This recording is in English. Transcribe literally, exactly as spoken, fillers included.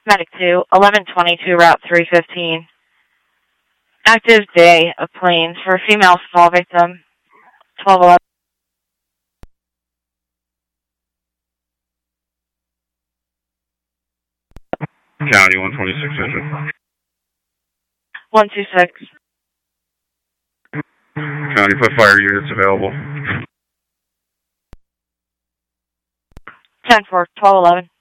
Medic two, eleven twenty-two, Route three fifteen. Active day of planes for female fall victim, twelve eleven. County one twenty-six engine. one two six. County, put fire units available. ten four, twelve eleven.